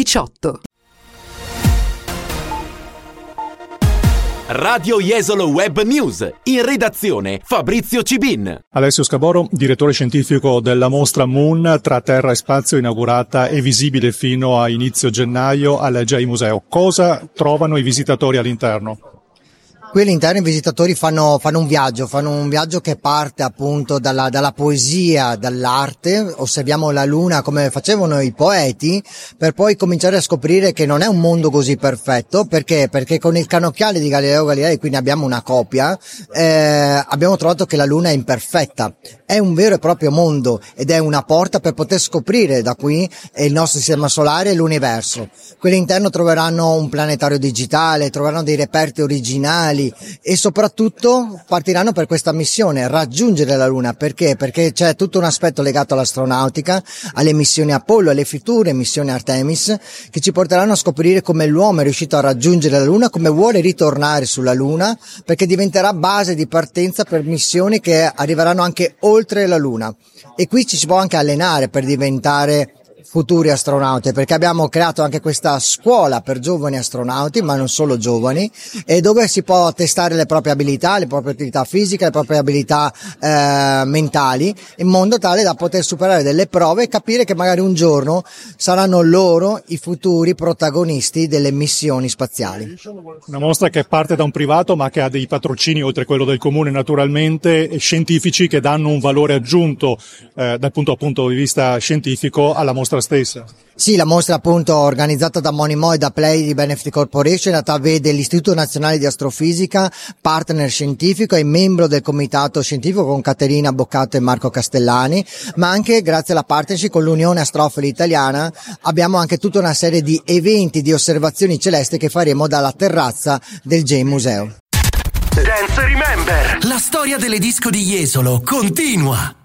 18. Radio Jesolo Web News, in redazione Fabrizio Cibin. Alessio Scaboro, direttore scientifico della mostra Moon tra Terra e Spazio, inaugurata e visibile fino a inizio gennaio al J-Museo. Cosa trovano i visitatori all'interno? Qui all'interno i visitatori fanno un viaggio che parte appunto dalla poesia, dall'arte. Osserviamo la luna come facevano i poeti, per poi cominciare a scoprire che non è un mondo così perfetto. Perché con il cannocchiale di Galileo Galilei, quindi abbiamo una copia, abbiamo trovato che la luna è imperfetta, è un vero e proprio mondo ed è una porta per poter scoprire da qui il nostro sistema solare e l'universo. Qui all'interno troveranno un planetario digitale, troveranno dei reperti originali e soprattutto partiranno per questa missione, raggiungere la Luna. Perché? Perché c'è tutto un aspetto legato all'astronautica, alle missioni Apollo, alle future missioni Artemis, che ci porteranno a scoprire come l'uomo è riuscito a raggiungere la Luna, come vuole ritornare sulla Luna, perché diventerà base di partenza per missioni che arriveranno anche oltre la Luna. E qui ci si può anche allenare per diventare futuri astronauti, perché abbiamo creato anche questa scuola per giovani astronauti, ma non solo giovani, e dove si può testare le proprie abilità fisiche, le proprie abilità mentali, in modo tale da poter superare delle prove e capire che magari un giorno saranno loro i futuri protagonisti delle missioni spaziali. Una mostra che parte da un privato ma che ha dei patrocini, oltre quello del comune naturalmente, e scientifici che danno un valore aggiunto dal punto di vista scientifico alla mostra stessa. Sì, la mostra appunto organizzata da Monimo e da Play di Benefit Corporation, in realtà vede l'Istituto Nazionale di Astrofisica, partner scientifico e membro del comitato scientifico con Caterina Boccato e Marco Castellani, ma anche grazie alla partnership con l'Unione Astrofili Italiana abbiamo anche tutta una serie di eventi di osservazioni celesti che faremo dalla terrazza del J-Museo. Dance Remember, la storia delle disco di Jesolo continua.